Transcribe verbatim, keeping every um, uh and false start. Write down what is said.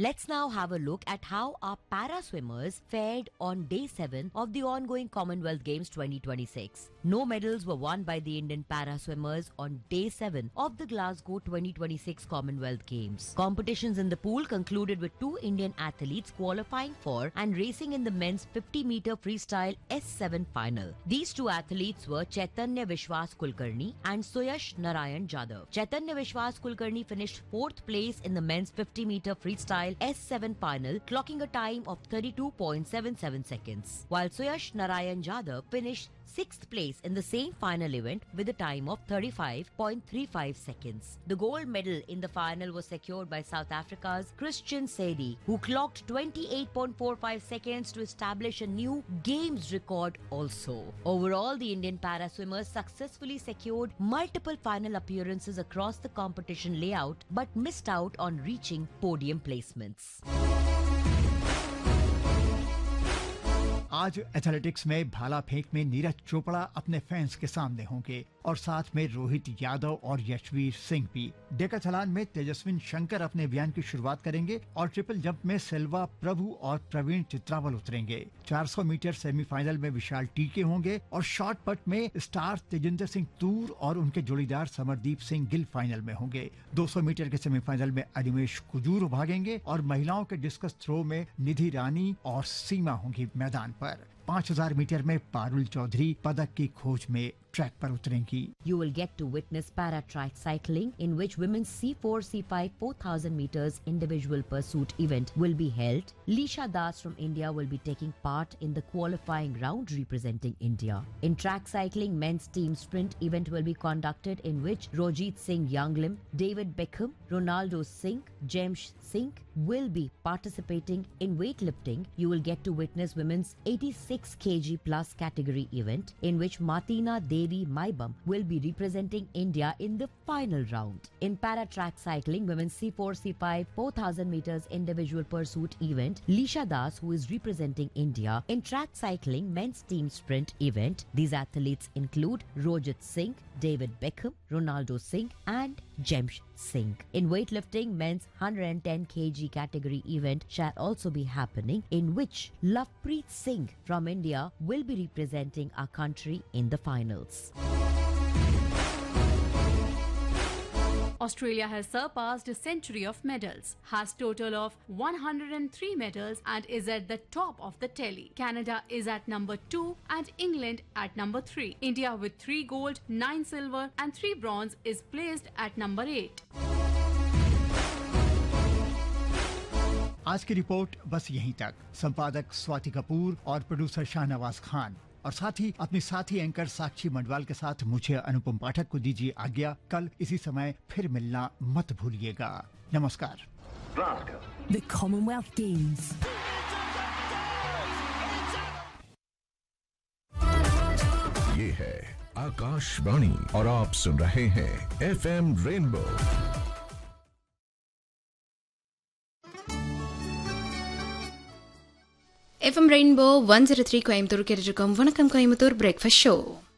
Let's now have a look at how our para swimmers fared on day seven of the ongoing Commonwealth Games twenty twenty-six. No medals were won by the Indian para swimmers on day seven of the Glasgow twenty twenty-six Commonwealth Games. Competitions in the pool concluded with two Indian athletes qualifying for and racing in the men's fifty meter freestyle S seven final. These two athletes were Chaitanya Vishwas Kulkarni and Suyash Narayan Jadhav. Chaitanya Vishwas Kulkarni finished fourth place in the men's fifty meter freestyle S seven final, clocking a time of thirty-two point seven seven seconds, while Suyash Narayan Jadhav finished sixth place in the same final event with a time of thirty-five point three five seconds. The gold medal in the final was secured by South Africa's Christian Seidi, who clocked twenty-eight point four five seconds to establish a new Games record also. Overall, the Indian para swimmers successfully secured multiple final appearances across the competition layout but missed out on reaching podium placements. आज athletics में भाला फेंक में नीरज चोपड़ा अपने fans के सामने होंगे और साथ में रोहित यादव और यशवीर सिंह भी। डेकाथलॉन में तेजस्विन शंकर अपने अभियान की शुरुआत करेंगे और ट्रिपल जंप में सेल्वा प्रभु और प्रवीण चित्रावल उतरेंगे। चार सौ मीटर सेमीफाइनल में विशाल टीके होंगे और शॉट पट में स्टार तेजिंदर सिंह तूर और उनके जोड़ीदार समरदीप सिंह गिल फाइनल में होंगे। दो सौ मीटर के सेमीफाइनल में अनिमेश कुजूर भागेंगे और महिलाओं के डिस्कस थ्रो में निधि रानी और सीमा होंगी मैदान पर। पाँच हज़ार मीटर में पारुल चौधरी पदक की खोज में ट्रैक पर उतरेंगी। You will get to witness para-track cycling, in which women's C four C five four thousand meters individual pursuit event will be held. Lisha Das from India will be taking part in the qualifying round representing India. In track cycling, men's team sprint event will be conducted, in which Rojit Singh Younglim, David Beckham, Ronaldo Singh, James Singh will be participating. In weightlifting, you will get to witness women's eighty-six kilograms plus category event, in which Martina Devi Maibam will be representing India in the final round. In para-track cycling, women's C four C five four thousand meters individual pursuit event, Lisha Das, who is representing India. In track cycling, men's team sprint event, these athletes include Rojit Singh, David Beckham, Ronaldo Singh and James Singh. In weightlifting, men's one hundred ten kilograms category event shall also be happening, in which Lovepreet Singh from India will be representing our country in the finals. Australia has surpassed a century of medals, has total of one hundred three medals and is at the top of the tally. Canada is at number two and England at number three. India with three gold, nine silver and three bronze is placed at number eight. आज की report बस यहीं तक। संपादक स्वाति कपूर और producer Shahnawaz Khan और साथ ही अपनी साथी एंकर साक्षी मंडवाल के साथ मुझे अनुपम पाठक को दीजिए आज्ञा। कल इसी समय फिर मिलना मत भूलिएगा। नमस्कार। The Commonwealth Games. ये है आकाशवाणी और आप सुन रहे हैं F M rainbow. FM rainbow one zero three Coimbatore கேட்டுருக்கோம். வணக்கம் கோயம்புத்தூர் பிரேக்ஃபாஸ்ட் ஷோ.